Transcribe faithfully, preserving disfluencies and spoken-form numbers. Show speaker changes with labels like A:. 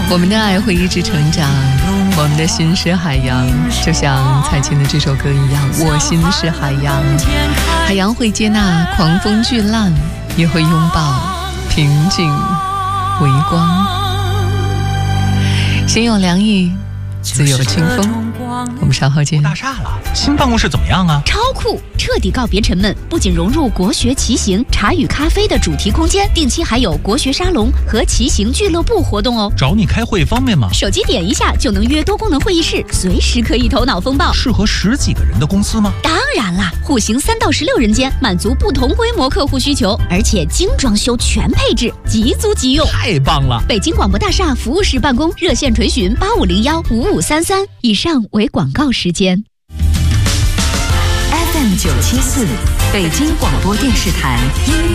A: 我们的爱会一直成长，我们的心是海洋，就像蔡琴的这首歌一样，我心是海洋，海洋会接纳狂风巨浪，也会拥抱平静微光。心有凉意，自有清风。我们稍后见。
B: 大厦了，新办公室怎么样啊？
C: 超酷，彻底告别沉闷，不仅融入国学骑行、茶与咖啡的主题空间，定期还有国学沙龙和骑行俱乐部活动哦。
B: 找你开会方便吗？
C: 手机点一下就能约多功能会议室，随时可以头脑风暴。
B: 适合十几个人的公司吗？
C: 当然啦，户型三到十六人间，满足不同规模客户需求，而且精装修全配置，即租即用，
B: 太棒了！
C: 北京广播大厦服务室办公，热线垂询八五零幺五五三三，以上为广告时间。
D: F M 九七四，北京广播电视台音乐。